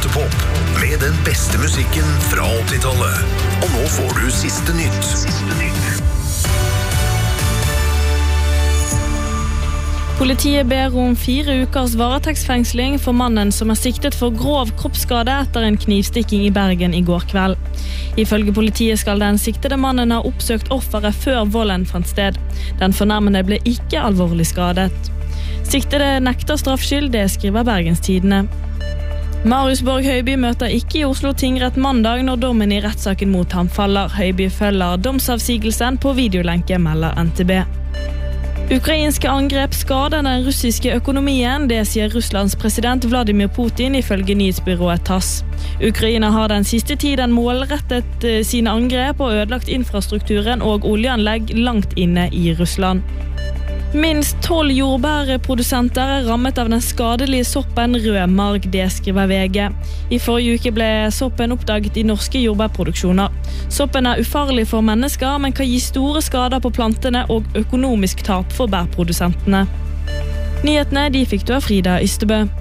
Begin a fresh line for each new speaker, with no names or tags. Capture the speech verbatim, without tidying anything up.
Brytepop med den beste musikken fra åttitallet. Og nå får du siste nytt. Siste nytt.
Politiet ber om fire ukers varetektsfengsling for mannen som er siktet for grov kroppsskade etter en knivstikking i Bergen i går kveld. Ifølge politiet skal den siktede mannen ha oppsøkt offeret før volden fant sted. Den fornærmede ble ikke alvorlig skadet. Siktede nekter straffskyld, det skriver Bergens Tidende. Marius Borg Høiby møter ikke i Oslo tingrett mandag når dommen i rettssaken mot ham faller. Høiby følger domsavsigelsen på videolenke, melder N T B. Ukrainske angrep skader den russiske økonomien, det sier Russlands president Vladimir Putin ifølge nyhetsbyrået TASS. Ukraina har den siste tiden målrettet sine angrep og ødelagt infrastrukturen og oljeanlegg langt inne i Russland. Minst tolv jordbærprodusenter er rammet av den skadelige soppen rød marg, det skriver V G. I forrige uke ble soppen oppdaget i norske jordbærproduksjoner. Soppen er ufarlig for mennesker, men kan gi store skader på plantene og økonomisk tap for bærprodusentene. Nyhetene de fikk du av Frida Ystebø.